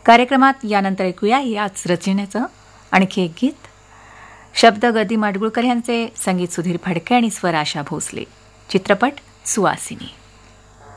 कार्यक्रमात यानंतर ऐकूया याच रचनेचं आणखी एक गीत. शब्द गदी माडगुळकर यांचे, संगीत सुधीर फडके आणि स्वर आशा भोसले. चित्रपट सुवासिनी.